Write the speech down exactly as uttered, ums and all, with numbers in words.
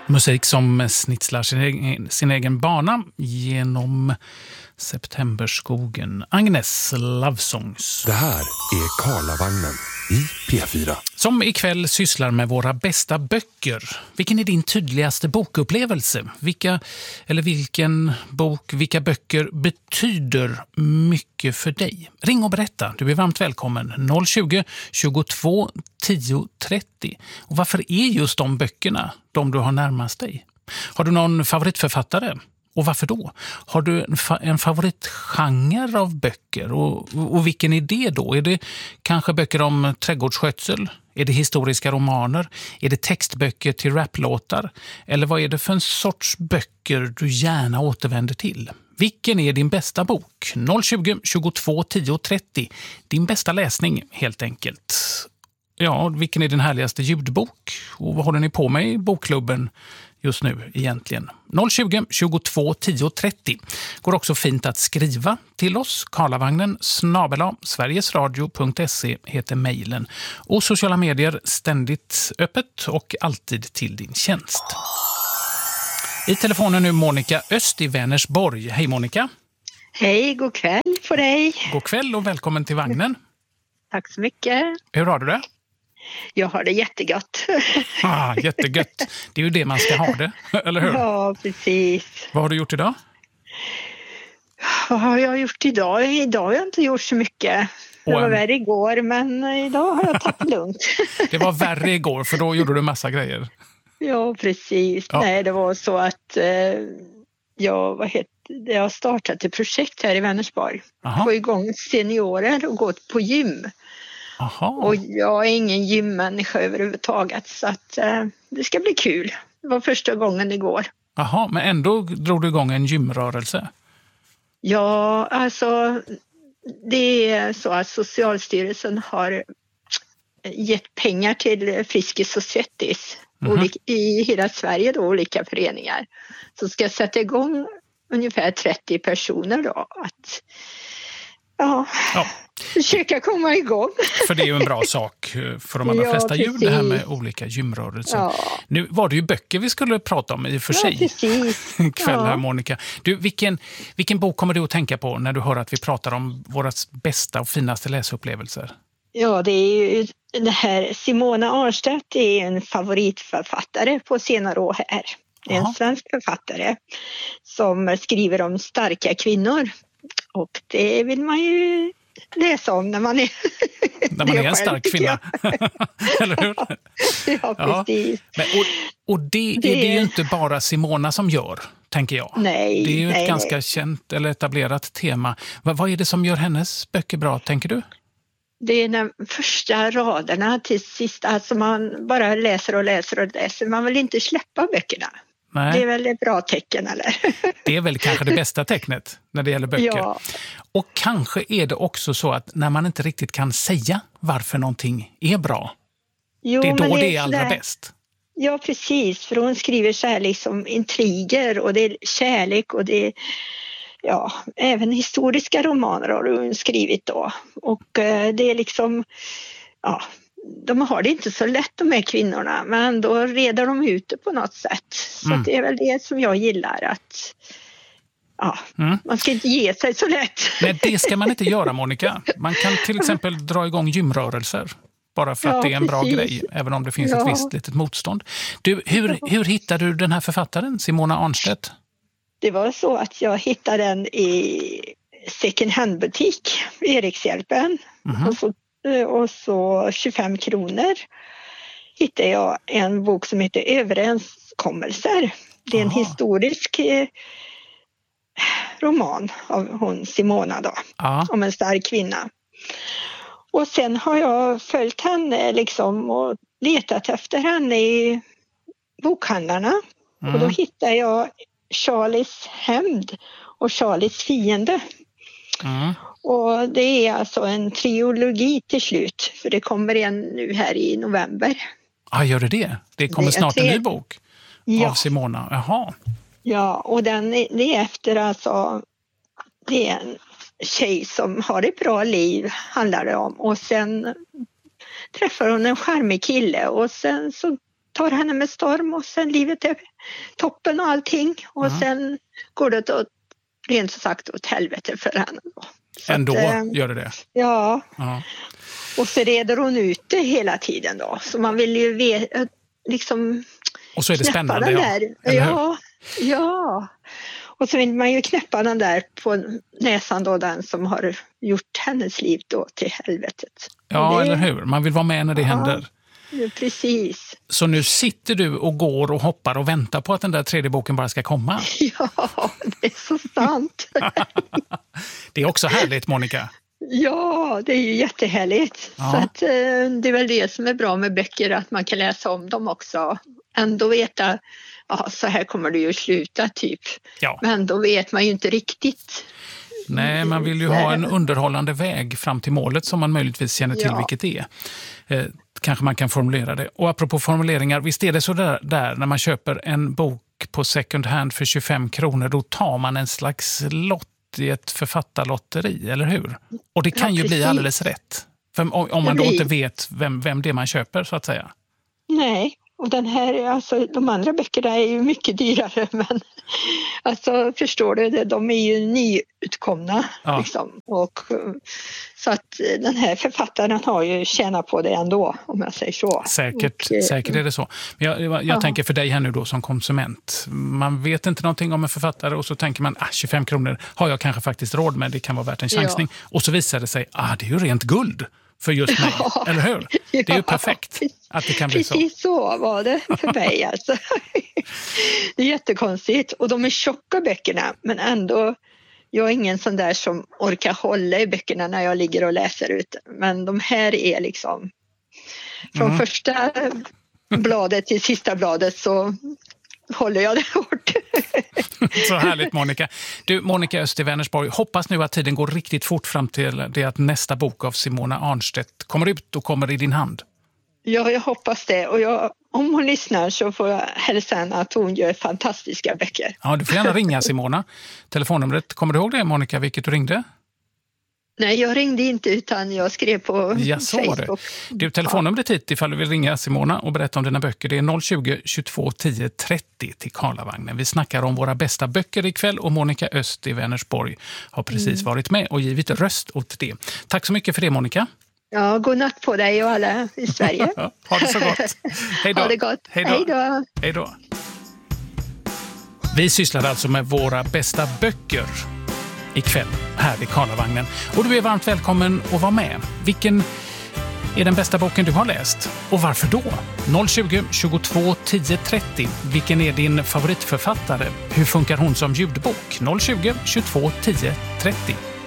Musik som snitslar sin egen, sin egen bana genom septemberskogen. Agnes Love Songs. Det här är Karlavagnen i P fyra. Som ikväll sysslar med våra bästa böcker. Vilken är din tydligaste bokupplevelse? Vilka, eller vilken bok, vilka böcker betyder mycket för dig? Ring och berätta. Du är varmt välkommen. noll tjugo, tjugotvå, tio, trettio. Och varför är just de böckerna de du har närmast dig? Har du någon favoritförfattare? Och varför då? Har du en, fa- en favoritgenre av böcker? Och, och, och vilken är det då? Är det kanske böcker om trädgårdsskötsel? Är det historiska romaner? Är det textböcker till raplåtar? Eller vad är det för en sorts böcker du gärna återvänder till? Vilken är din bästa bok? noll tjugo, tjugotvå, tio, trettio. Din bästa läsning helt enkelt. Ja, vilken är din härligaste ljudbok? Och vad håller ni på med i bokklubben just nu egentligen? noll tjugo, tjugotvå, tio, trettio. Går också fint att skriva till oss. Karlavagnen snabel-a sverigesradio punkt se heter mejlen. Och sociala medier ständigt öppet och alltid till din tjänst. I telefonen nu Monica Öst i Vänersborg. Hej Monica. Hej, god kväll för dig. God kväll och välkommen till vagnen. Tack så mycket. Hur har du det? Jag har det jättegott. Ah, jättegött. Det är ju det man ska ha det, eller hur? Ja, precis. Vad har du gjort idag? Vad har jag gjort idag? Idag har jag inte gjort så mycket. Det var värre igår, men idag har jag tagit lugnt. Det var värre igår, för då gjorde du massa grejer. Ja, precis. Ja. Nej, det var så att eh, jag, vad heter, jag har startat ett projekt här i Vänersborg. Aha. Få igång seniorer och gått på gym. Aha. Och jag är ingen gymmänniska överhuvudtaget, så att eh, det ska bli kul. Det var första gången igår. Jaha, men ändå drog du igång en gymrörelse? Ja, alltså det är så att Socialstyrelsen har gett pengar till Friskis och Svettis mm-hmm. i hela Sverige då, olika föreningar. Så ska jag sätta igång ungefär trettio personer då att ja, ja. försöka komma igång. För det är ju en bra sak för de allra ja, flesta djur, precis. det här med olika gymrörelser. Ja. Nu var det ju böcker vi skulle prata om i och för ja, sig precis. kväll här, ja. Monica. Du, vilken, vilken bok kommer du att tänka på när du hör att vi pratar om våra bästa och finaste läsupplevelser? Ja, det är ju det här. Simona Arnstedt är en favoritförfattare på senare år här. Det är en Aha. svensk författare som skriver om starka kvinnor. Och det vill man ju läsa om när man är, när man är en stark kvinna. Eller hur? Ja, precis. Ja. Men, och, och det, det... är det ju inte bara Simona som gör, tänker jag. Nej, det är ju nej, ett ganska nej. känt eller etablerat tema. Vad, vad är det som gör hennes böcker bra, tänker du? Det är de första raderna till sist. Alltså man bara läser och läser och läser. Man vill inte släppa böckerna. Nej. Det är väl ett bra tecken, eller? Det är väl kanske det bästa tecknet när det gäller böcker. Ja. Och kanske är det också så att när man inte riktigt kan säga varför någonting är bra, jo, det är då det, det är allra där... bäst. Ja, precis. För hon skriver så här liksom intriger och det är kärlek och det är, ja, även historiska romaner har hon skrivit då. Och eh, det är liksom, ja, de har det inte så lätt de här kvinnorna, men då reder de ut det på något sätt. Så mm. det är väl det som jag gillar, att ja, mm. man ska inte ge sig så lätt. Nej, det ska man inte göra, Monica. Man kan till exempel dra igång gymrörelser. Bara för att ja, det är en bra precis. grej, även om det finns ja. ett visst litet motstånd. Du, hur, hur hittade du den här författaren, Simona Arnstedt? Det var så att jag hittade den i second hand-butik, Erikshjälpen. Mm-hmm. Och så Och så tjugofem kronor hittade jag en bok som heter Överenskommelser. Det är en Aha. historisk eh, roman av hon Simona då. Aha. Om en stark kvinna. Och sen har jag följt henne liksom och letat efter henne i bokhandlarna. Mm. Och då hittade jag Charlies hämnd och Charlies fiende. Mm. Och det är alltså en trilogi till slut. För det kommer en nu här i november. Ja, ah, gör det det? Det kommer det snart tre... en ny bok ja. av Simona. Jaha. Ja, och den är, det är efter alltså... Det är en tjej som har ett bra liv, handlar det om. Och sen träffar hon en charmig kille. Och sen så tar henne med storm och sen livet är toppen och allting. Och mm. sen går det åt, rent sagt åt helvete för henne då. Så Ändå att, äh, gör det det? Ja. Uh-huh. Och så reder hon ut det hela tiden då. Så man vill ju veta, liksom... Och så är det spännande, ja. Där. Ja, ja. Och så vill man ju knäppa den där på näsan då, den som har gjort hennes liv då till helvetet. Ja, det... eller hur? Man vill vara med när det ja, händer. Ja, precis. Så nu sitter du och går och hoppar och väntar på att den där tredje boken bara ska komma. Ja, det är så sant. Det är också härligt, Monica. Ja, det är ju jättehärligt. Ja. Så att, eh, det är väl det som är bra med böcker, att man kan läsa om dem också. Ändå veta, ja, så här kommer det ju sluta typ. Ja. Men då vet man ju inte riktigt. Nej, man vill ju ha en underhållande väg fram till målet som man möjligtvis känner till ja. vilket det är. Eh, kanske man kan formulera det. Och apropå formuleringar, visst är det så där, där när man köper en bok på second hand för tjugofem kronor, då tar man en slags lott i ett författarlotteri, eller hur? Och det kan ja, ju bli alldeles rätt. För om, om man då inte vet vem, vem det är man köper, så att säga. Nej, och den här, alltså de andra böckerna är ju mycket dyrare, men alltså förstår du, de är ju nyutkomna ja. liksom. Och så att den här författaren har ju tjänat på det ändå, om jag säger så. Säkert, och, säkert är det så. Men jag, jag, jag tänker för dig här nu då som konsument. Man vet inte någonting om en författare och så tänker man, ah, tjugofem kronor har jag kanske faktiskt råd med, det kan vara värt en chansning. Ja. Och så visar det sig, ah, det är ju rent guld för just mig, ja. eller hur? Det är ju perfekt att det kan bli så. Precis så var det för mig alltså. Det är jättekonstigt. Och de är tjocka böckerna, men ändå, jag är ingen sån där som orkar hålla i böckerna när jag ligger och läser ut. Men de här är liksom, från mm. första bladet till sista bladet så håller jag det hårt. Så härligt, Monica. Du, Monica Öst i Vänersborg, hoppas nu att tiden går riktigt fort fram till det att nästa bok av Simona Arnstedt kommer ut och kommer i din hand. Ja, jag hoppas det. Och jag, om hon lyssnar så får jag hälsa henne att hon gör fantastiska böcker. Ja, du får gärna ringa Simona. Telefonnumret, kommer du ihåg det, Monica, vilket du ringde? Nej, jag ringde inte utan jag skrev på ja, så Facebook. Det. Du, telefonnumret hit ifall du vill ringa Simona och berätta om dina böcker. Det är noll tjugo, tjugotvå, tio, trettio till Karlavagnen. Vi snackar om våra bästa böcker ikväll och Monica Öst i Vänersborg har precis mm. varit med och givit röst åt det. Tack så mycket för det, Monica. Ja, god natt på dig och alla i Sverige. Ha det så gott. Hej då. Ha det gott. Hej då. Hej då. Hej då. Vi sysslade alltså med våra bästa böcker ikväll här i Karlavagnen. Och du är varmt välkommen att vara med. Vilken är den bästa boken du har läst? Och varför då? noll tjugo, tjugotvå, tio, trettio. Vilken är din favoritförfattare? Hur funkar hon som ljudbok? noll tjugo, tjugotvå, tio, trettio.